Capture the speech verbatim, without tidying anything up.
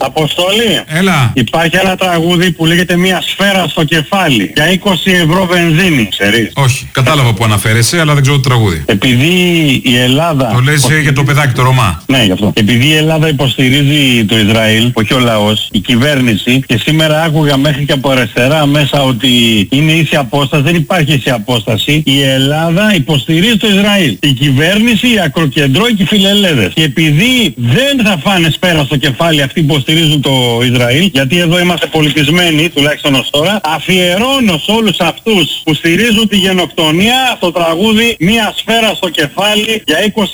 Αποστολή. Έλα. Υπάρχει ένα τραγούδι που λέγεται Μια σφαίρα στο κεφάλι. Για είκοσι ευρώ βενζίνη, ξέρεις. Όχι. Κατάλαβα που αναφέρεσαι, αλλά δεν ξέρω το τραγούδι. Επειδή η Ελλάδα... Το λες για το παιδάκι το Ρωμά. Ναι, γι' αυτό. Επειδή η Ελλάδα υποστηρίζει το Ισραήλ, όχι ο λαός, η κυβέρνηση, και σήμερα άκουγα μέχρι και από αριστερά μέσα ότι είναι ίση απόσταση, δεν υπάρχει ίση απόσταση. Η Ελλάδα υποστηρίζει το Ισραήλ. Η κυβέρνηση, οι ακροκεντρώοι και οι φιλελέδες. Και επειδή δεν θα φάνε σφαίρα στο κεφάλι αυτοί που υποστηρίζουν το Ισραήλ, γιατί εδώ είμαστε πολιτισμένοι, τουλάχιστον ως τώρα, αφιερώνω σε όλους αυτούς που στηρίζουν τη γενοκτονία το τραγούδι Μια σφαίρα στο κεφάλι για είκοσι